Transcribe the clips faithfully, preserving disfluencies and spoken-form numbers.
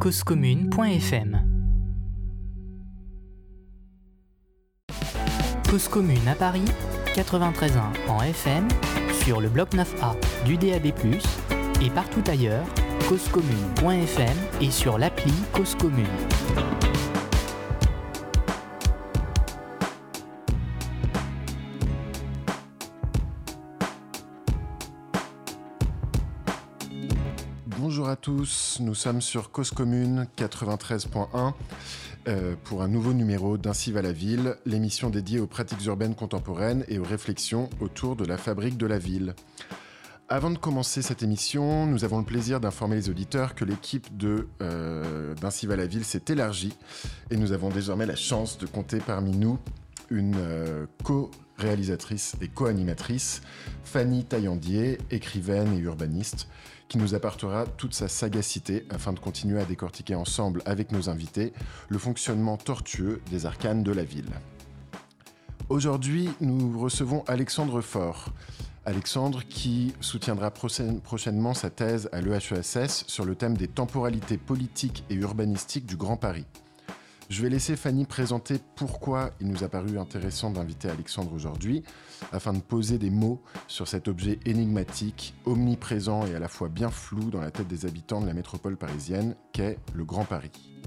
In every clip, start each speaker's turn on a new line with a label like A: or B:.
A: cause commune point f m. Cause Commune à Paris, quatre-vingt-treize virgule un en F M, sur le bloc neuf A du D A B plus, et partout ailleurs, cause commune point f m et sur l'appli Cause Commune.
B: Bonjour à tous, nous sommes sur Cause Commune quatre-vingt-treize virgule un euh, pour un nouveau numéro d'Ainsi va la ville, l'émission dédiée aux pratiques urbaines contemporaines et aux réflexions autour de la fabrique de la ville. Avant de commencer cette émission, nous avons le plaisir d'informer les auditeurs que l'équipe de, euh, d'Ainsi va la ville s'est élargie et nous avons désormais la chance de compter parmi nous une euh, co-réalisatrice et co-animatrice, Fanny Taillandier, écrivaine et urbaniste, qui nous apportera toute sa sagacité afin de continuer à décortiquer ensemble avec nos invités le fonctionnement tortueux des arcanes de la ville. Aujourd'hui, nous recevons Alexandre Faure. Alexandre qui soutiendra prochainement sa thèse à l'E H E S S sur le thème des temporalités politiques et urbanistiques du Grand Paris. Je vais laisser Fanny présenter pourquoi il nous a paru intéressant d'inviter Alexandre aujourd'hui, afin de poser des mots sur cet objet énigmatique, omniprésent et à la fois bien flou dans la tête des habitants de la métropole parisienne, qu'est le Grand Paris.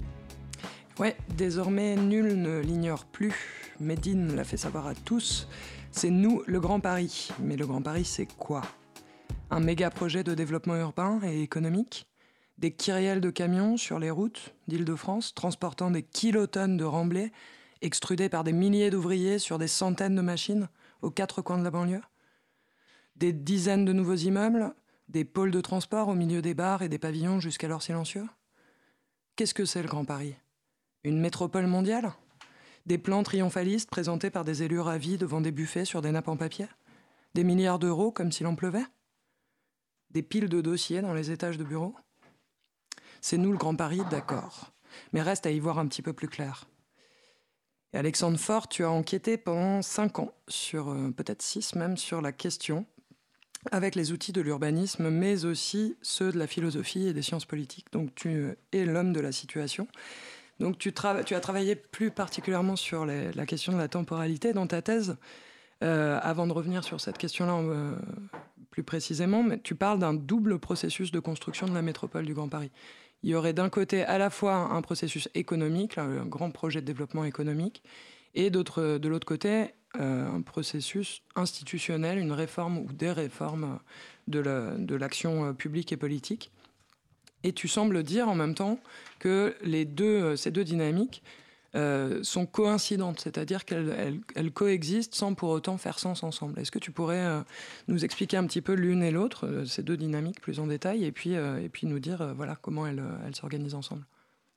C: Ouais, désormais nul ne l'ignore plus. Médine l'a fait savoir à tous. C'est nous, le Grand Paris. Mais le Grand Paris, c'est quoi ? Un méga projet de développement urbain et économique ? Des kyrielles de camions sur les routes d'Île-de-France, transportant des kilotonnes de remblais, extrudés par des milliers d'ouvriers sur des centaines de machines aux quatre coins de la banlieue. Des dizaines de nouveaux immeubles, des pôles de transport au milieu des bars et des pavillons jusqu'alors silencieux. Qu'est-ce que c'est le Grand Paris ? Une métropole mondiale ? Des plans triomphalistes présentés par des élus ravis devant des buffets sur des nappes en papier ? Des milliards d'euros comme s'il en pleuvait ? Des piles de dossiers dans les étages de bureaux ? C'est nous le Grand Paris, d'accord. Mais reste à y voir un petit peu plus clair. Et Alexandre Faure, tu as enquêté pendant cinq ans, sur, euh, peut-être six même, sur la question, avec les outils de l'urbanisme, mais aussi ceux de la philosophie et des sciences politiques. Donc tu es l'homme de la situation. Donc tu, tra- tu as travaillé plus particulièrement sur les, la question de la temporalité dans ta thèse. Euh, avant de revenir sur cette question-là euh, plus précisément, mais tu parles d'un double processus de construction de la métropole du Grand Paris. Il y aurait d'un côté à la fois un processus économique, là, un grand projet de développement économique, et d'autre, de l'autre côté, euh, un processus institutionnel, une réforme ou des réformes de, la, de l'action publique et politique. Et tu sembles dire en même temps que les deux, ces deux dynamiques euh, sont coïncidentes, c'est-à-dire qu'elles elles, elles coexistent sans pour autant faire sens ensemble. Est-ce que tu pourrais euh, nous expliquer un petit peu l'une et l'autre, euh, ces deux dynamiques plus en détail, et puis, euh, et puis nous dire euh, voilà, comment elles, elles s'organisent ensemble ?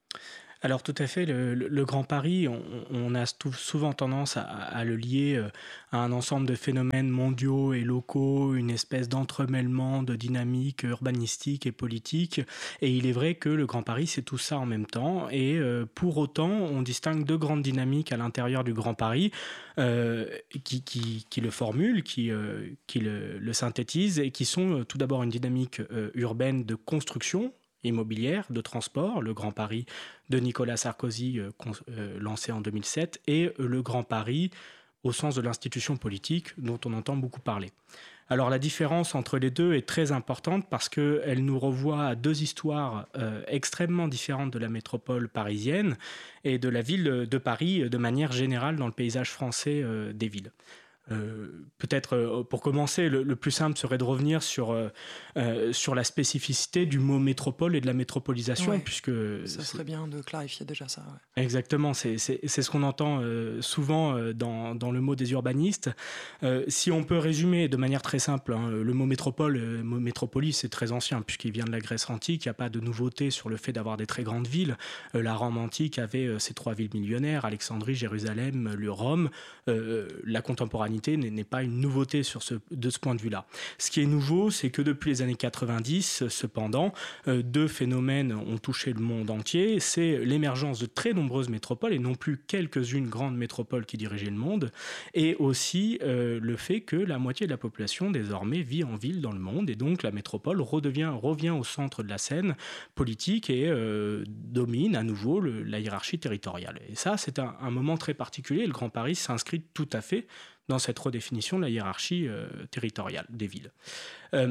D: Alors tout à fait, le, le, le Grand Paris, on, on a tout, souvent tendance à, à le lier à un ensemble de phénomènes mondiaux et locaux, une espèce d'entremêlement de dynamiques urbanistiques et politiques. Et il est vrai que le Grand Paris, c'est tout ça en même temps. Et euh, pour autant, on distingue deux grandes dynamiques à l'intérieur du Grand Paris euh, qui, qui, qui le formulent, qui, euh, qui le, le synthétisent, et qui sont euh, tout d'abord une dynamique euh, urbaine de construction immobilière, de transport, le Grand Paris de Nicolas Sarkozy euh, con, euh, lancé en deux mille sept, et euh, le Grand Paris au sens de l'institution politique dont on entend beaucoup parler. Alors la différence entre les deux est très importante parce qu'elle nous revoit à deux histoires euh, extrêmement différentes de la métropole parisienne et de la ville de Paris de manière générale dans le paysage français euh, des villes. Euh, peut-être euh, pour commencer, le, le plus simple serait de revenir sur, euh, euh, sur la spécificité du mot métropole et de la métropolisation,
C: ouais,
D: puisque...
C: Ça serait bien de clarifier déjà ça.
D: Ouais. Exactement, c'est, c'est, c'est ce qu'on entend euh, souvent euh, dans, dans le mot des urbanistes. Euh, si on peut résumer de manière très simple, hein, le mot métropole, le mot métropolis, c'est très ancien, puisqu'il vient de la Grèce antique, il n'y a pas de nouveauté sur le fait d'avoir des très grandes villes. Euh, la Rome antique avait euh, ses trois villes millionnaires, Alexandrie, Jérusalem, le Rome. Euh, la contemporanéité modernité n'est, n'est pas une nouveauté sur ce, de ce point de vue-là. Ce qui est nouveau, c'est que depuis les années quatre-vingt-dix, cependant, euh, deux phénomènes ont touché le monde entier. C'est l'émergence de très nombreuses métropoles, et non plus quelques-unes grandes métropoles qui dirigeaient le monde, et aussi euh, le fait que la moitié de la population, désormais, vit en ville dans le monde, et donc la métropole redevient, revient au centre de la scène politique et euh, domine à nouveau le, la hiérarchie territoriale. Et ça, c'est un, un moment très particulier. Le Grand Paris s'inscrit tout à fait dans cette redéfinition de la hiérarchie euh, territoriale des villes. Euh,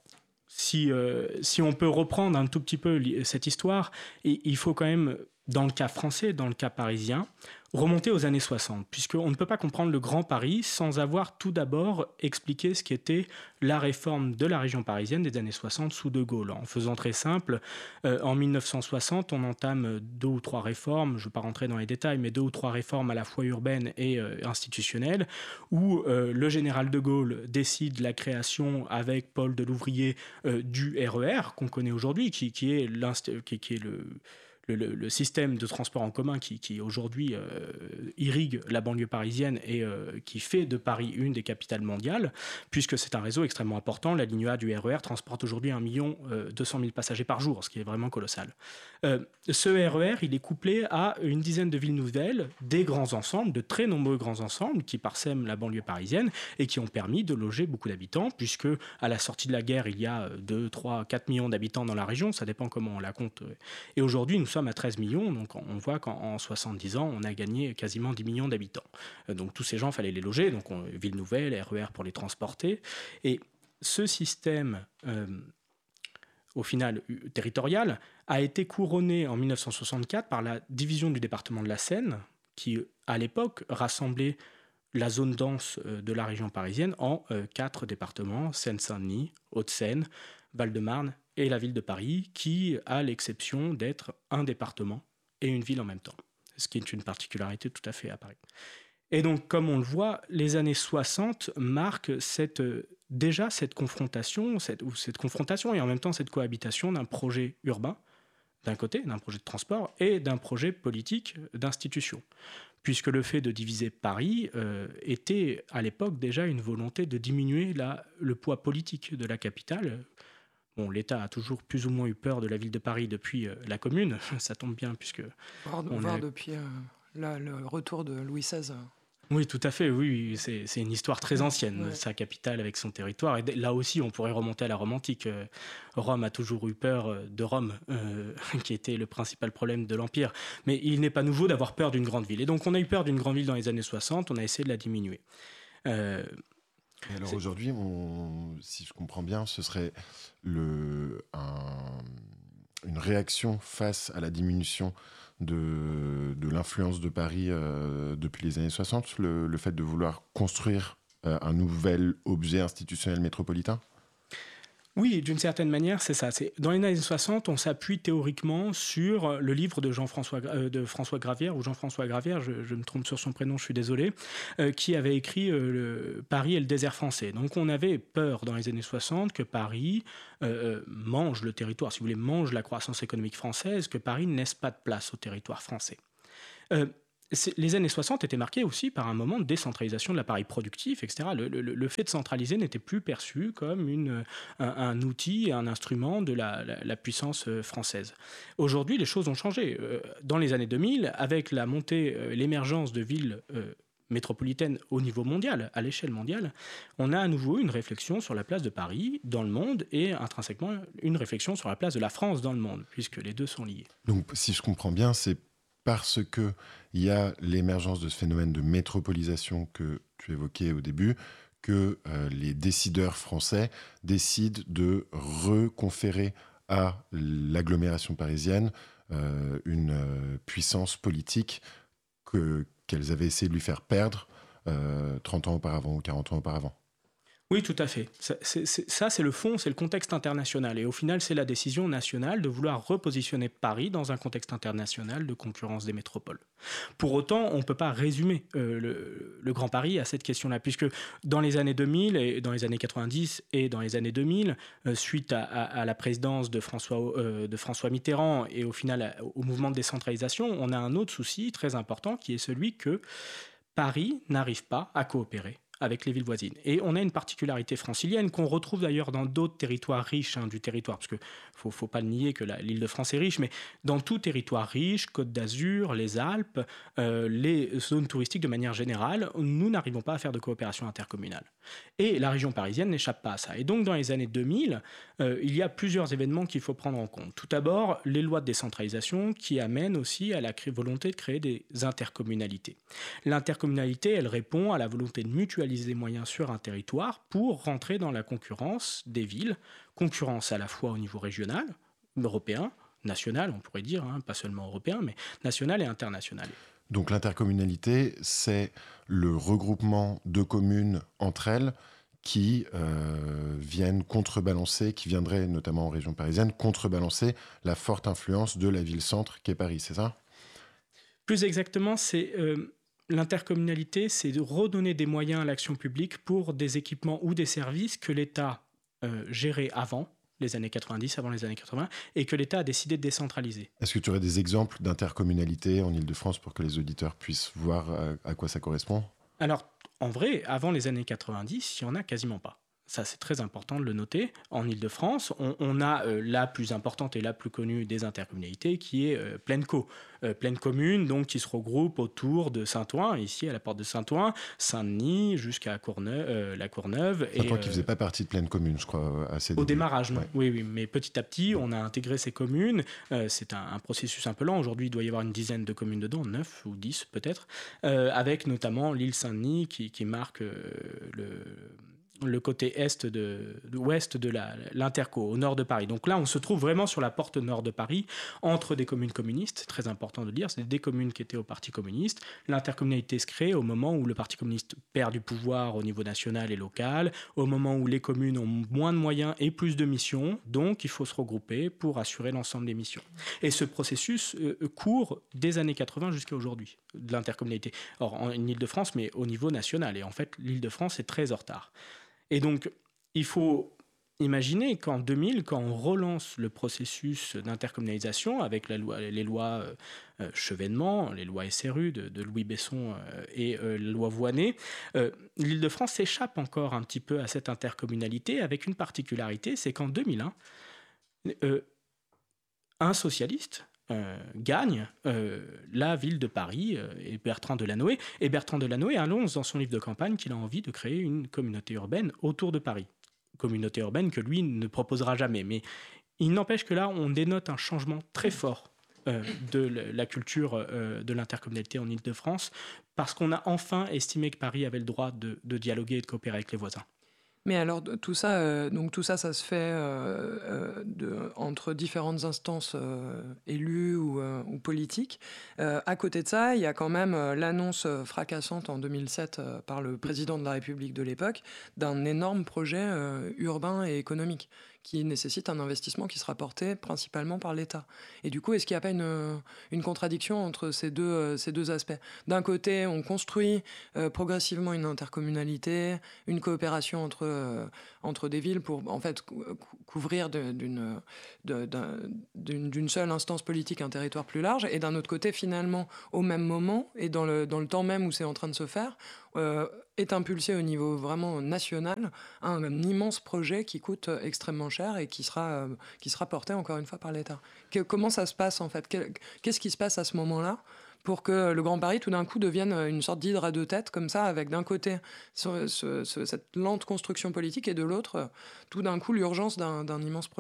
D: si, euh, si on peut reprendre un tout petit peu cette histoire, il faut quand même, dans le cas français, dans le cas parisien, remonter aux années soixante, puisqu'on ne peut pas comprendre le Grand Paris sans avoir tout d'abord expliqué ce qu'était la réforme de la région parisienne des années soixante sous De Gaulle. En faisant très simple, euh, en mille neuf cent soixante, on entame deux ou trois réformes, je ne vais pas rentrer dans les détails, mais deux ou trois réformes à la fois urbaines et euh, institutionnelles, où euh, le général De Gaulle décide la création, avec Paul Delouvrier, euh, du R E R, qu'on connaît aujourd'hui, qui, qui est, qui, qui est le... Le, le, le système de transport en commun qui, qui aujourd'hui euh, irrigue la banlieue parisienne et euh, qui fait de Paris une des capitales mondiales, puisque c'est un réseau extrêmement important. La ligne A du R E R transporte aujourd'hui un million deux cent mille passagers par jour, ce qui est vraiment colossal. Euh, ce R E R, il est couplé à une dizaine de villes nouvelles, des grands ensembles, de très nombreux grands ensembles qui parsèment la banlieue parisienne et qui ont permis de loger beaucoup d'habitants, puisque à la sortie de la guerre, il y a deux, trois, quatre millions d'habitants dans la région, ça dépend comment on la compte. Et aujourd'hui, nous sommes à treize millions, donc on voit qu'en soixante-dix ans, on a gagné quasiment dix millions d'habitants. Donc tous ces gens, il fallait les loger, donc on, ville nouvelle, R E R pour les transporter. Et ce système, euh, au final territorial, a été couronné en mille neuf cent soixante-quatre par la division du département de la Seine, qui à l'époque rassemblait la zone dense de la région parisienne en euh, quatre départements, Seine-Saint-Denis, Hauts-de-Seine, Val-de-Marne et la ville de Paris, qui a l'exception d'être un département et une ville en même temps, ce qui est une particularité tout à fait à Paris. Et donc, comme on le voit, les années soixante marquent cette, déjà cette confrontation, cette, ou cette confrontation et en même temps cette cohabitation d'un projet urbain, d'un côté, d'un projet de transport, et d'un projet politique d'institution. Puisque le fait de diviser Paris euh, était à l'époque déjà une volonté de diminuer la, le poids politique de la capitale. Bon, l'État a toujours plus ou moins eu peur de la ville de Paris depuis euh, la Commune, ça tombe bien puisque...
C: Voir,
D: on
C: voir
D: a...
C: depuis euh, la, le retour de Louis seize.
D: Oui, tout à fait, oui, c'est, c'est une histoire très ancienne, ouais. Sa capitale avec son territoire. Et là aussi, on pourrait remonter à la Rome antique. Rome a toujours eu peur de Rome, euh, qui était le principal problème de l'Empire. Mais il n'est pas nouveau d'avoir peur d'une grande ville. Et donc, on a eu peur d'une grande ville dans les années soixante, on a essayé de la diminuer. Euh,
B: Et alors aujourd'hui, on, si je comprends bien, ce serait le, un, une réaction face à la diminution de, de l'influence de Paris euh, depuis les années soixante, le, le fait de vouloir construire euh, un nouvel objet institutionnel métropolitain ?
D: Oui, d'une certaine manière, c'est ça. C'est, dans les années soixante, on s'appuie théoriquement sur le livre de Jean-François euh, de François Gravière, ou Jean-François Gravière, je, je me trompe sur son prénom, je suis désolé, euh, qui avait écrit euh, le, Paris et le désert français. Donc on avait peur dans les années soixante que Paris euh, mange le territoire, si vous voulez, mange la croissance économique française, que Paris ne laisse pas de place au territoire français. Euh, C'est, les années soixante étaient marquées aussi par un moment de décentralisation de l'appareil productif, et cetera. Le, le, le fait de centraliser n'était plus perçu comme une, un, un outil, un instrument de la, la, la puissance française. Aujourd'hui, les choses ont changé. Dans les années deux mille, avec la montée, l'émergence de villes métropolitaines au niveau mondial, à l'échelle mondiale, on a à nouveau une réflexion sur la place de Paris dans le monde et intrinsèquement une réflexion sur la place de la France dans le monde, puisque les deux sont liés.
B: Donc, si je comprends bien, c'est parce qu'il y a l'émergence de ce phénomène de métropolisation que tu évoquais au début, que euh, les décideurs français décident de reconférer à l'agglomération parisienne euh, une euh, puissance politique que, qu'elles avaient essayé de lui faire perdre euh, trente ans auparavant ou quarante ans auparavant.
D: Oui, tout à fait. Ça, c'est, c'est, ça, c'est le fond, c'est le contexte international. Et au final, c'est la décision nationale de vouloir repositionner Paris dans un contexte international de concurrence des métropoles. Pour autant, on ne peut pas résumer euh, le, le Grand Paris à cette question-là, puisque dans les années deux mille, et dans les années quatre-vingt-dix et dans les années deux mille, euh, suite à, à, à la présidence de François, euh, de François Mitterrand et au final à, au mouvement de décentralisation, on a un autre souci très important qui est celui que Paris n'arrive pas à coopérer avec les villes voisines. Et on a une particularité francilienne qu'on retrouve d'ailleurs dans d'autres territoires riches hein, du territoire, parce qu'il ne faut, faut pas le nier que la, l'Île-de-France est riche, mais dans tout territoire riche, Côte d'Azur, les Alpes, euh, les zones touristiques de manière générale, nous n'arrivons pas à faire de coopération intercommunale. Et la région parisienne n'échappe pas à ça. Et donc dans les années deux mille, euh, il y a plusieurs événements qu'il faut prendre en compte. Tout d'abord, les lois de décentralisation qui amènent aussi à la volonté de créer des intercommunalités. L'intercommunalité, elle répond à la volonté de mutualiser des moyens sur un territoire pour rentrer dans la concurrence des villes, concurrence à la fois au niveau régional, européen, national, on pourrait dire, hein, pas seulement européen, mais national et international.
B: Donc l'intercommunalité, c'est le regroupement de communes entre elles qui euh, viennent contrebalancer, qui viendraient notamment en région parisienne, contrebalancer la forte influence de la ville-centre qu'est Paris, c'est ça ?
D: Plus exactement, c'est... Euh, L'intercommunalité, c'est de redonner des moyens à l'action publique pour des équipements ou des services que l'État euh, gérait avant les années quatre-vingt-dix, avant les années quatre-vingts, et que l'État a décidé de décentraliser.
B: Est-ce que tu aurais des exemples d'intercommunalité en Île-de-France pour que les auditeurs puissent voir à, à quoi ça correspond ?
D: Alors, en vrai, avant les années quatre-vingt-dix, il n'y en a quasiment pas. Ça, c'est très important de le noter. En Île-de-France, on, on a euh, la plus importante et la plus connue des intercommunalités, qui est euh, Plaine-Co. Euh, Plaine Commune, donc, qui se regroupe autour de Saint-Ouen, ici à la porte de Saint-Ouen, Saint-Denis, jusqu'à Courneuve, euh, la Courneuve.
B: Saint-Ouen
D: et,
B: qui ne
D: euh,
B: faisait pas partie de Plaine Commune, je crois, à ses débuts.
D: Au démarrage, non.
B: Ouais.
D: Oui, oui, mais petit à petit, on a intégré ces communes. Euh, c'est un, un processus un peu lent. Aujourd'hui, il doit y avoir une dizaine de communes dedans, neuf ou dix peut-être, euh, avec notamment l'île Saint-Denis qui, qui marque euh, le... le côté est de, de ouest de la, l'Interco, au nord de Paris. Donc là, on se trouve vraiment sur la porte nord de Paris, entre des communes communistes, très important de le dire, c'est des communes qui étaient au Parti communiste. L'intercommunalité se crée au moment où le Parti communiste perd du pouvoir au niveau national et local, au moment où les communes ont moins de moyens et plus de missions, donc il faut se regrouper pour assurer l'ensemble des missions. Et ce processus euh, court des années quatre-vingts jusqu'à aujourd'hui, de l'intercommunalité. Or, en Île-de-France, mais au niveau national. Et en fait, l'Île-de-France est très en retard. Et donc, il faut imaginer qu'en deux mille, quand on relance le processus d'intercommunalisation avec la loi, les lois euh, Chevènement, les lois S R U de, de Louis Besson euh, et euh, la loi Voynet, euh, l'Île-de-France s'échappe encore un petit peu à cette intercommunalité avec une particularité, c'est qu'en deux mille un, euh, un socialiste Euh, gagne euh, la ville de Paris euh, et Bertrand Delanoë. Et Bertrand Delanoë annonce dans son livre de campagne qu'il a envie de créer une communauté urbaine autour de Paris. Communauté urbaine que lui ne proposera jamais. Mais il n'empêche que là, on dénote un changement très fort euh, de la culture euh, de l'intercommunalité en Île-de-France parce qu'on a enfin estimé que Paris avait le droit de, de dialoguer et de coopérer avec les voisins.
C: Mais alors tout ça, euh, donc tout ça, ça se fait euh, euh, de, entre différentes instances euh, élues ou, euh, ou politiques. Euh, à côté de ça, il y a quand même euh, l'annonce fracassante en deux mille sept euh, par le président de la République de l'époque d'un énorme projet euh, urbain et économique qui nécessite un investissement qui sera porté principalement par l'État. Et du coup, est-ce qu'il n'y a pas une, une contradiction entre ces deux, ces deux aspects ? D'un côté, on construit euh, progressivement une intercommunalité, une coopération entre, euh, entre des villes pour en fait cou- couvrir de, d'une, de, d'un, d'une, d'une seule instance politique un territoire plus large. Et d'un autre côté, finalement, au même moment et dans le, dans le temps même où c'est en train de se faire, euh, est impulsé au niveau vraiment national un, un immense projet qui coûte extrêmement cher et qui sera, euh, qui sera porté encore une fois par l'État. Que, comment ça se passe en fait ? Qu'est-ce qui se passe à ce moment-là pour que le Grand Paris tout d'un coup devienne une sorte d'hydre à deux têtes comme ça, avec d'un côté ce, ce, ce, cette lente construction politique et de l'autre tout d'un coup l'urgence d'un, d'un immense projet ?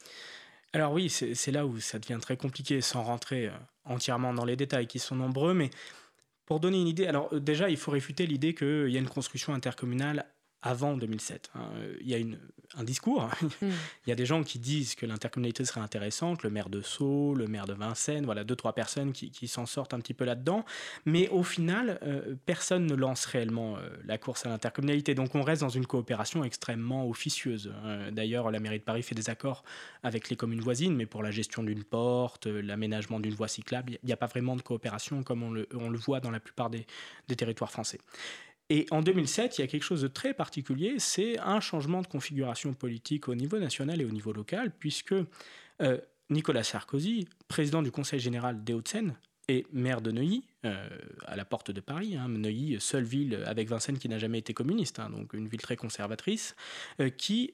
D: Alors oui, c'est, c'est là où ça devient très compliqué sans rentrer entièrement dans les détails qui sont nombreux, mais pour donner une idée, alors déjà, il faut réfuter l'idée qu'il y a une construction intercommunale avant deux mille sept. Hein. Il y a une, un discours. Mm. Il y a des gens qui disent que l'intercommunalité serait intéressante, le maire de Sceaux, le maire de Vincennes, voilà, deux, trois personnes qui, qui s'en sortent un petit peu là-dedans. Mais au final, euh, personne ne lance réellement euh, la course à l'intercommunalité. Donc on reste dans une coopération extrêmement officieuse. Euh, d'ailleurs, la mairie de Paris fait des accords avec les communes voisines, mais pour la gestion d'une porte, euh, l'aménagement d'une voie cyclable, il n'y a pas vraiment de coopération comme on le, on le voit dans la plupart des, des territoires français. Et en deux mille sept, il y a quelque chose de très particulier, c'est un changement de configuration politique au niveau national et au niveau local, puisque euh, Nicolas Sarkozy, président du Conseil général des Hauts-de-Seine, est maire de Neuilly, euh, à la porte de Paris. Hein. Neuilly, seule ville avec Vincennes qui n'a jamais été communiste, hein, donc une ville très conservatrice, euh, qui,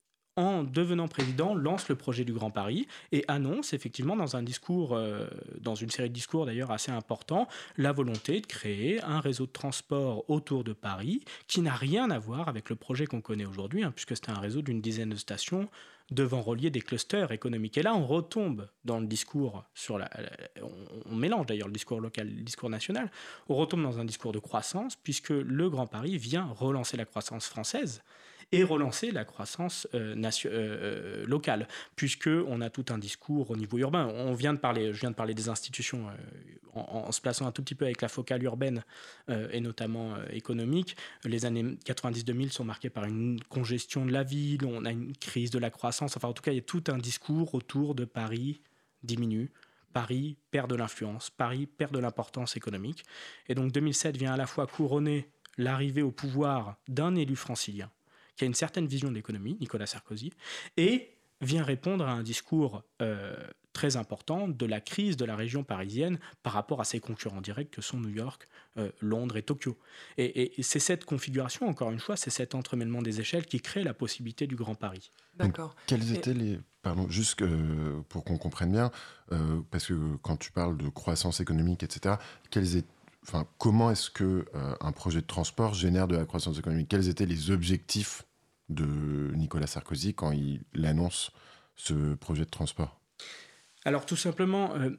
D: en devenant président, lance le projet du Grand Paris et annonce effectivement dans un discours, euh, dans une série de discours d'ailleurs assez importants, la volonté de créer un réseau de transport autour de Paris qui n'a rien à voir avec le projet qu'on connaît aujourd'hui, hein, puisque c'est un réseau d'une dizaine de stations devant relier des clusters économiques. Et là, on retombe dans le discours sur la... On, on mélange d'ailleurs le discours local et le discours national. On retombe dans un discours de croissance, puisque le Grand Paris vient relancer la croissance française et relancer la croissance euh, nation, euh, locale, puisqu'on a tout un discours au niveau urbain. On vient de parler, je viens de parler des institutions euh, en, en se plaçant un tout petit peu avec la focale urbaine euh, et notamment euh, économique. Les années quatre-vingt-dix deux mille sont marquées par une congestion de la ville, on a une crise de la croissance. Enfin, en tout cas, il y a tout un discours autour de Paris diminue. Paris perd de l'influence, Paris perd de l'importance économique. Et donc deux mille sept vient à la fois couronner l'arrivée au pouvoir d'un élu francilien qui a une certaine vision de l'économie, Nicolas Sarkozy, et vient répondre à un discours euh, très important de la crise de la région parisienne par rapport à ses concurrents directs que sont New York, euh, Londres et Tokyo. Et, et, et c'est cette configuration, encore une fois, c'est cet entremêlement des échelles qui crée la possibilité du Grand Paris.
C: D'accord.
B: Donc, quels étaient et... les... Pardon, juste euh, pour qu'on comprenne bien, euh, parce que quand tu parles de croissance économique, et cetera, quels étaient Enfin, comment est-ce qu'un euh, projet de transport génère de la croissance économique ? Quels étaient les objectifs de Nicolas Sarkozy quand il annonce ce projet de transport ?
D: Alors tout simplement, euh,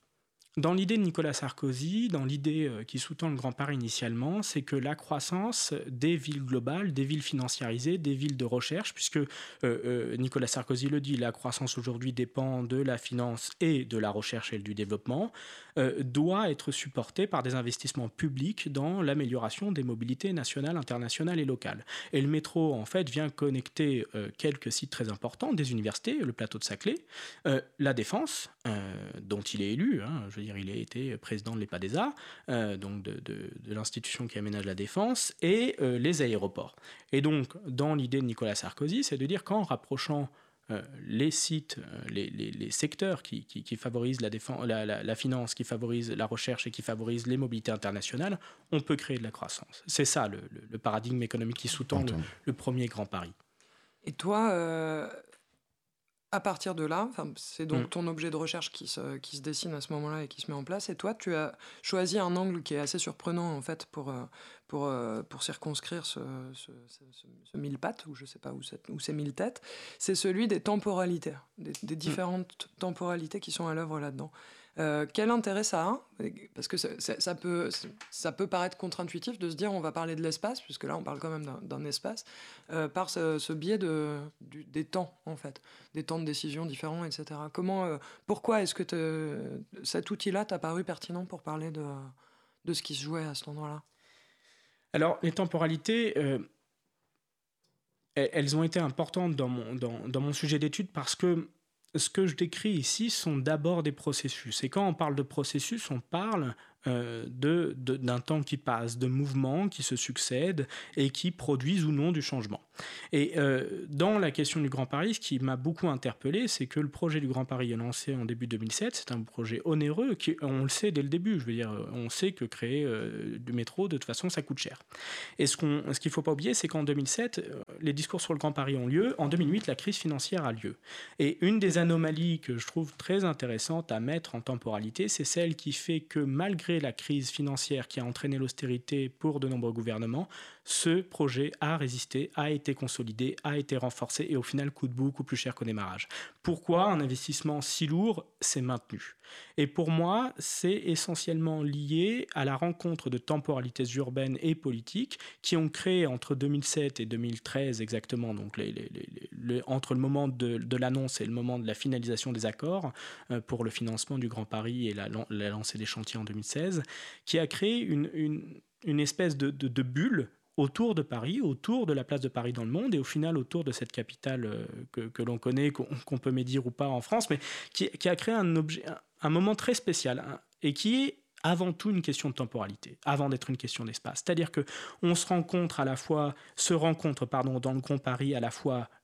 D: dans l'idée de Nicolas Sarkozy, dans l'idée euh, qui sous-tend le Grand Paris initialement, c'est que la croissance des villes globales, des villes financiarisées, des villes de recherche, puisque euh, euh, Nicolas Sarkozy le dit, la croissance aujourd'hui dépend de la finance et de la recherche et du développement, euh, doit être supportée par des investissements publics dans l'amélioration des mobilités nationales, internationales et locales. Et le métro, en fait, vient connecter euh, quelques sites très importants, des universités, le plateau de Saclay, euh, la Défense, euh, dont il est élu, hein, je veux dire, il a été président de l'E P A D E S A, euh, donc de, de, de l'institution qui aménage la défense, et euh, les aéroports. Et donc, dans l'idée de Nicolas Sarkozy, c'est de dire qu'en rapprochant euh, les sites, euh, les, les, les secteurs qui, qui, qui favorisent la, défense, la, la, la finance, qui favorisent la recherche et qui favorisent les mobilités internationales, on peut créer de la croissance. C'est ça le, le, le paradigme économique qui sous-tend le, le premier Grand Paris.
C: Et toi... Euh... À partir de là, c'est donc mmh. ton objet de recherche qui se, qui se dessine à ce moment-là et qui se met en place. Et toi, tu as choisi un angle qui est assez surprenant en fait pour, pour, pour circonscrire ce, ce, ce, ce mille pattes, ou je ne sais pas où, cette, où c'est mille têtes. C'est celui des temporalités, des, des différentes mmh. temporalités qui sont à l'œuvre là-dedans. Euh, quel intérêt ça a ? Parce que ça, ça, ça, peut, ça peut paraître contre-intuitif de se dire on va parler de l'espace, puisque là on parle quand même d'un, d'un espace, euh, par ce, ce biais de, du, des temps, en fait, des temps de décision différents, et cetera. Comment, euh, pourquoi est-ce que te, cet outil-là t'a paru pertinent pour parler de, de ce qui se jouait à cet endroit-là ?
D: Alors, les temporalités, euh, elles ont été importantes dans mon, dans, dans mon sujet d'étude parce que ce que je décris ici sont d'abord des processus. Et quand on parle de processus, on parle euh, de, de, d'un temps qui passe, de mouvements qui se succèdent et qui produisent ou non du changement. Et euh, dans la question du Grand Paris, ce qui m'a beaucoup interpellé, c'est que le projet du Grand Paris est lancé en début deux mille sept. C'est un projet onéreux, qui, on le sait dès le début. Je veux dire, on sait que créer euh, du métro, de toute façon, ça coûte cher. Et ce, qu'on, ce qu'il ne faut pas oublier, c'est qu'en deux mille sept, les discours sur le Grand Paris ont lieu. En deux mille huit, la crise financière a lieu. Et une des anomalies que je trouve très intéressante à mettre en temporalité, c'est celle qui fait que malgré la crise financière qui a entraîné l'austérité pour de nombreux gouvernements, ce projet a résisté, a été consolidé, a été renforcé et au final coûte beaucoup plus cher qu'au démarrage. Pourquoi un investissement si lourd s'est maintenu ? Et pour moi, c'est essentiellement lié à la rencontre de temporalités urbaines et politiques qui ont créé entre deux mille sept et deux mille treize exactement, donc les, les, les, les, entre le moment de, de l'annonce et le moment de la finalisation des accords euh, pour le financement du Grand Paris et la, la lancée des chantiers en deux mille seize, qui a créé une, une, une espèce de, de, de bulle autour de Paris, autour de la place de Paris dans le monde et au final autour de cette capitale euh, que, que l'on connaît, qu'on, qu'on peut médire ou pas en France, mais qui, qui a créé un, objet, un, un moment très spécial hein, et qui est avant tout une question de temporalité, avant d'être une question d'espace. C'est-à-dire qu'on se rencontre à la fois, se rencontre pardon, dans le Grand Paris à la fois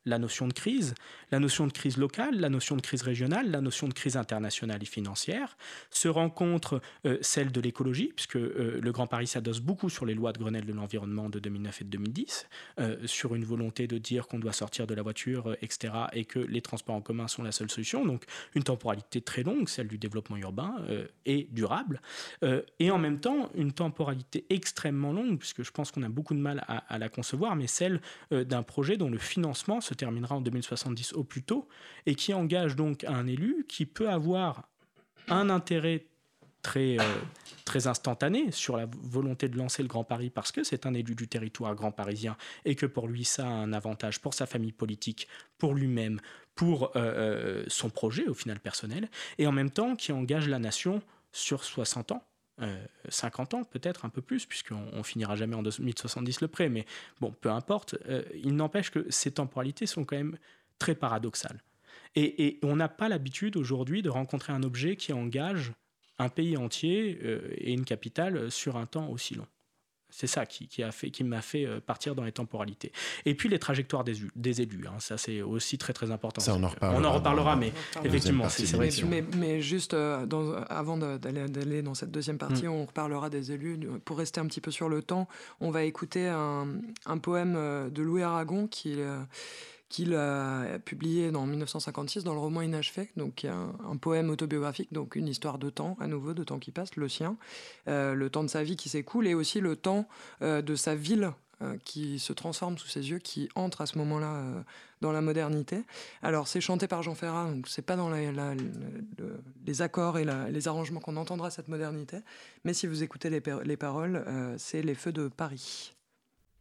D: la notion de crise, la notion de crise locale, la notion de crise régionale, la notion de crise internationale et financière. Se rencontre euh, celle de l'écologie, puisque euh, le Grand Paris s'adosse beaucoup sur les lois de Grenelle de l'environnement de deux mille neuf et de deux mille dix, euh, sur une volonté de dire qu'on doit sortir de la voiture, euh, et cetera, et que les transports en commun sont la seule solution. Donc une temporalité très longue, celle du développement urbain, euh, et durable, euh, et en même temps une temporalité extrêmement longue, puisque je pense qu'on a beaucoup de mal à, à la concevoir, mais celle euh, d'un projet dont le financement se terminera en deux mille soixante-dix au plus tôt, et qui engage donc un élu qui peut avoir un intérêt très, euh, très instantané sur la volonté de lancer le Grand Paris, parce que c'est un élu du territoire grand parisien, et que pour lui ça a un avantage pour sa famille politique, pour lui-même, pour euh, son projet au final personnel, et en même temps qui engage la nation sur soixante ans. Euh, cinquante ans peut-être un peu plus, puisqu'on on finira jamais en deux mille soixante-dix le prêt, mais bon, peu importe, euh, il n'empêche que ces temporalités sont quand même très paradoxales, et, et on n'a pas l'habitude aujourd'hui de rencontrer un objet qui engage un pays entier euh, et une capitale sur un temps aussi long. C'est ça qui, qui, a fait, qui m'a fait partir dans les temporalités. Et puis les trajectoires des, des élus, hein, ça c'est aussi très très important.
B: Ça, on en reparlera.
D: On en reparlera, mais
C: on en
D: effectivement, c'est, c'est vrai.
C: Mais, mais, mais juste euh, dans, avant de, d'aller, d'aller dans cette deuxième partie, mmh. on reparlera des élus. Pour rester un petit peu sur le temps, on va écouter un, un poème de Louis Aragon qui... Euh, qu'il a publié en dix-neuf cent cinquante-six dans le roman Inachevé, donc un, un poème autobiographique, donc une histoire de temps, à nouveau, de temps qui passe, le sien, euh, le temps de sa vie qui s'écoule, et aussi le temps euh, de sa ville euh, qui se transforme sous ses yeux, qui entre à ce moment-là euh, dans la modernité. Alors c'est chanté par Jean Ferrat, donc c'est pas dans la, la, la, le, les accords et la, les arrangements qu'on entendra cette modernité, mais si vous écoutez les, les paroles, euh, c'est les feux de Paris.